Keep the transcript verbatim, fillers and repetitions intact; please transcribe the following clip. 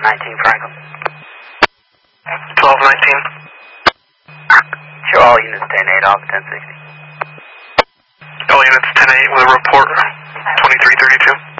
nineteen Franklin. twelve nineteen. Show all units ten eight off ten sixty. All units ten eight with a report twenty-three thirty-two.